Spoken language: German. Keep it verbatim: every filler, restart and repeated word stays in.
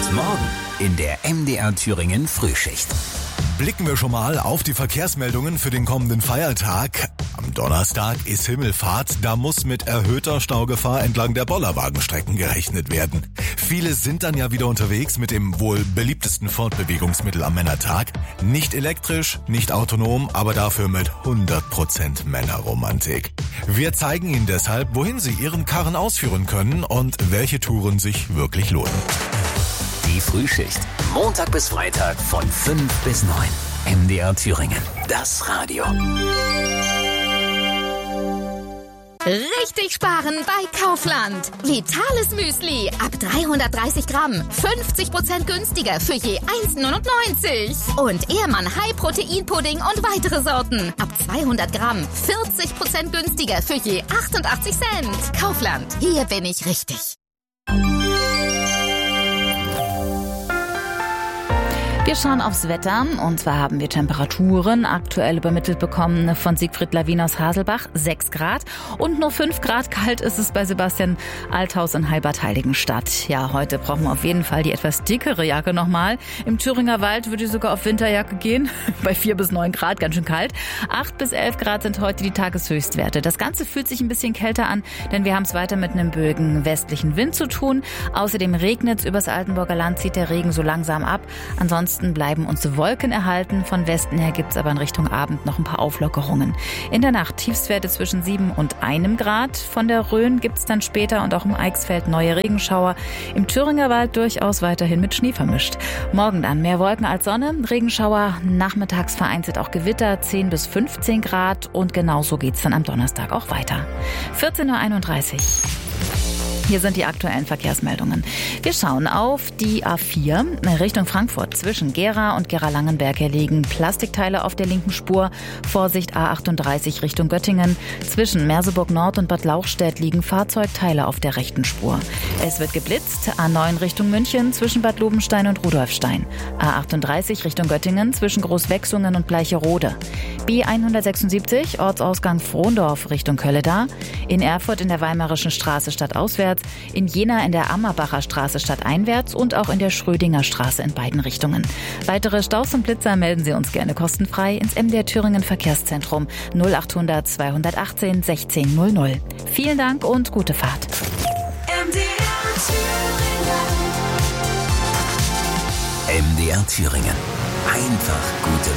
Morgen in der M D R Thüringen Frühschicht. Blicken wir schon mal auf die Verkehrsmeldungen für den kommenden Feiertag. Am Donnerstag ist Himmelfahrt, da muss mit erhöhter Staugefahr entlang der Bollerwagenstrecken gerechnet werden. Viele sind dann ja wieder unterwegs mit dem wohl beliebtesten Fortbewegungsmittel am Männertag. Nicht elektrisch, nicht autonom, aber dafür mit hundert Prozent Männerromantik. Wir zeigen Ihnen deshalb, wohin Sie Ihren Karren ausführen können und welche Touren sich wirklich lohnen. Die Frühschicht. Montag bis Freitag von fünf bis neun. M D R Thüringen. Das Radio. Richtig sparen bei Kaufland. Vitales Müsli ab dreihundertdreißig Gramm. fünfzig Prozent günstiger für je eins neunundneunzig. Und Ehrmann High Protein Pudding und weitere Sorten. Ab zweihundert Gramm. vierzig Prozent günstiger für je achtundachtzig Cent. Kaufland. Hier bin ich richtig. Wir schauen aufs Wetter und zwar haben wir Temperaturen aktuell übermittelt bekommen von Siegfried Lawin aus Haselbach, sechs Grad und nur fünf Grad kalt ist es bei Sebastian Althaus in Halbert-Heiligenstadt. Ja, heute brauchen wir auf jeden Fall die etwas dickere Jacke nochmal. Im Thüringer Wald würde ich sogar auf Winterjacke gehen, bei vier bis neun Grad, ganz schön kalt. acht bis elf Grad sind heute die Tageshöchstwerte. Das Ganze fühlt sich ein bisschen kälter an, denn wir haben es weiter mit einem böigen westlichen Wind zu tun. Außerdem regnet es übers Altenburger Land, zieht der Regen so langsam ab. Ansonsten bleiben uns Wolken erhalten. Von Westen her gibt es aber in Richtung Abend noch ein paar Auflockerungen. In der Nacht Tiefstwerte zwischen sieben und einem Grad. Von der Rhön gibt es dann später und auch im Eichsfeld neue Regenschauer. Im Thüringer Wald durchaus weiterhin mit Schnee vermischt. Morgen dann mehr Wolken als Sonne, Regenschauer, nachmittags vereinzelt auch Gewitter, zehn bis fünfzehn Grad und genauso geht es dann am Donnerstag auch weiter. vierzehn Uhr einunddreißig. Hier sind die aktuellen Verkehrsmeldungen. Wir schauen auf die A vier Richtung Frankfurt. Zwischen Gera und Gera-Langenberg hier liegen Plastikteile auf der linken Spur. Vorsicht A achtunddreißig Richtung Göttingen. Zwischen Merseburg Nord und Bad Lauchstädt liegen Fahrzeugteile auf der rechten Spur. Es wird geblitzt. A neun Richtung München zwischen Bad Lobenstein und Rudolfstein. A achtunddreißig Richtung Göttingen zwischen Großwechsungen und Bleicherode. B hundertsechsundsiebzig Ortsausgang Frohndorf Richtung Kölleda. In Erfurt in der Weimarischen Straße stadtauswärts. In Jena in der Ammerbacher Straße stadteinwärts und auch in der Schrödinger Straße in beiden Richtungen. Weitere Staus und Blitzer melden Sie uns gerne kostenfrei ins M D R Thüringen Verkehrszentrum null achthundert zweihundertachtzehn sechzehn null null. Vielen Dank und gute Fahrt. M D R Thüringen. Einfach gute